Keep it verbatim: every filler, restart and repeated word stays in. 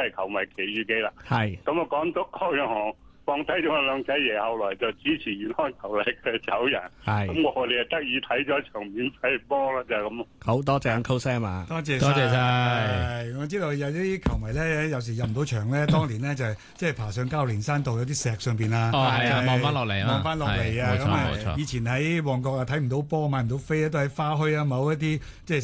係球迷奇遇記啦。 係咁啊，港督柯永航放低咗個兩仔爺，後來就支持元康球力嘅走人。 係咁我哋啊得以睇咗場免費波啦，就係咁。 好多謝 Uncle Sam 啊！ 多謝多謝晒係我知道有啲球迷咧，有時入唔到場咧，當年咧就係即係爬上交連山道有啲石上邊啊， 哦係啊， 就係望翻落嚟啊， 望翻落嚟啊， 係冇錯咁啊冇錯以前喺旺角啊睇唔到波買唔到飛咧，都喺花墟啊某一啲即係